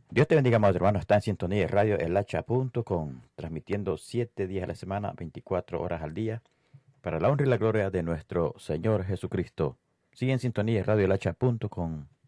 Dios te bendiga, amados hermanos. Está en sintonía de radio elhacha.com, transmitiendo 7 días a la semana, 24 horas al día, para la honra y la gloria de nuestro Señor Jesucristo. Sigue en sintonía de radio elhacha.com.